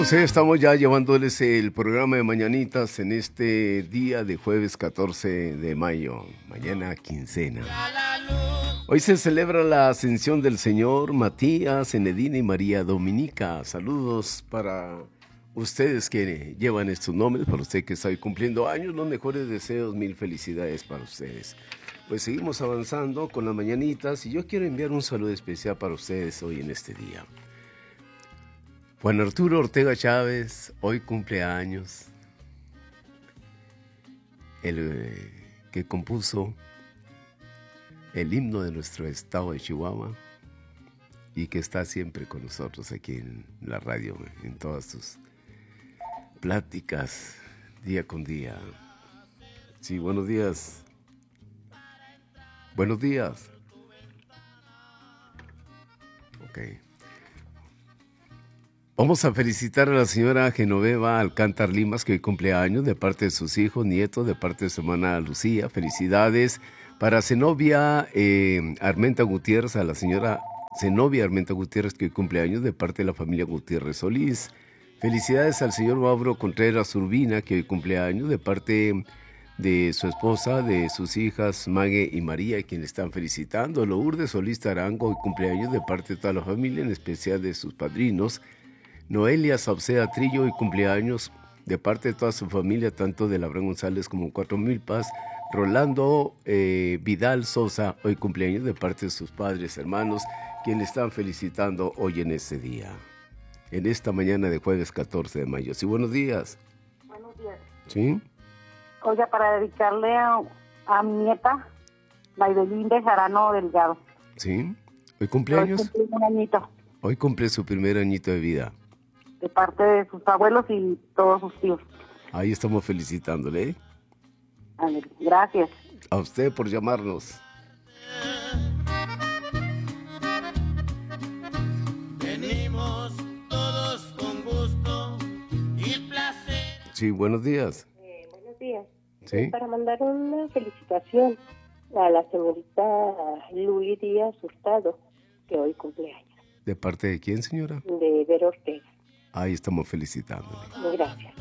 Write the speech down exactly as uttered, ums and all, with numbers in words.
pues eh, estamos ya llevándoles el programa de Mañanitas en este día de jueves catorce de mayo, mañana quincena. Hoy se celebra la ascensión del Señor Matías, Enedina y María Dominica. Saludos para ustedes que llevan estos nombres, para usted que está hoy cumpliendo años, los mejores deseos, mil felicidades para ustedes. Pues seguimos avanzando con las Mañanitas y yo quiero enviar un saludo especial para ustedes hoy en este día. Juan Arturo Ortega Chávez hoy cumple años, el eh, que compuso el himno de nuestro estado de Chihuahua y que está siempre con nosotros aquí en la radio, en todas sus pláticas, día con día. Sí, buenos días. Buenos días. Ok. Vamos a felicitar a la señora Genoveva Alcántar Limas, que hoy cumple años, de parte de sus hijos, nietos, de parte de su hermana Lucía. Felicidades para Zenobia eh, Armenta Gutiérrez, a la señora Zenobia Armenta Gutiérrez, que hoy cumple años, de parte de la familia Gutiérrez Solís. Felicidades al señor Mauro Contreras Urbina, que hoy cumple años, de parte de su esposa, de sus hijas Mague y María, quienes están felicitando. Lourdes Solís Tarango, hoy cumple años, de parte de toda la familia, en especial de sus padrinos. Noelia Sauceda Trillo, hoy cumpleaños, de parte de toda su familia, tanto de Labrán González como Cuatro Milpas. Rolando eh, Vidal Sosa, hoy cumpleaños, de parte de sus padres, hermanos, quienes están felicitando hoy en este día, en esta mañana de jueves catorce de mayo. Sí, buenos días. Buenos días. ¿Sí? Oiga, para dedicarle a, a mi nieta, Maybelín de Jarano Delgado. ¿Sí? ¿Hoy cumpleaños? Hoy cumple un añito. Hoy cumple su primer añito de vida. De parte de sus abuelos y todos sus tíos. Ahí estamos felicitándole, ¿eh? A ver, gracias. A usted por llamarnos. Venimos todos con gusto y placer. Sí, buenos días. Eh, buenos días. ¿Sí? Eh, para mandar una felicitación a la señorita Luli Díaz Hurtado, que hoy cumple años. ¿De parte de quién, señora? De Vero Ortega. Ahí estamos felicitándole. Gracias.